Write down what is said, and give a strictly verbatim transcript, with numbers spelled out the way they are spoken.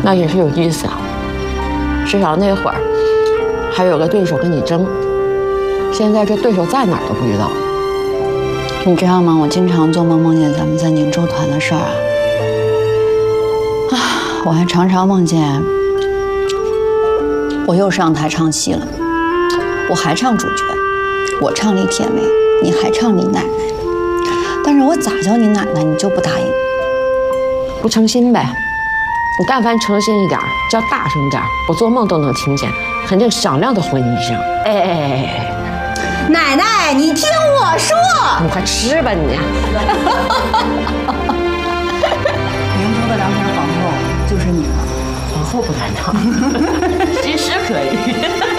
那也是有意思啊，至少那会儿还有个对手跟你争，现在这对手在哪儿都不知道。 你知道吗？我经常做梦梦见咱们在宁州团的事儿啊，啊，我还常常梦见我又上台唱戏了，我还唱主角，我唱李铁梅，你还唱李奶奶，但是我咋叫你奶奶你就不答应， 不诚心呗。你但凡诚心一点，叫大声点，我做梦都能听见，肯定响亮的回你一声。哎哎哎哎哎， 奶奶，你听我说， 你快吃吧你。 宁州的良田皇后就是你了。 皇后不敢当，其实可以。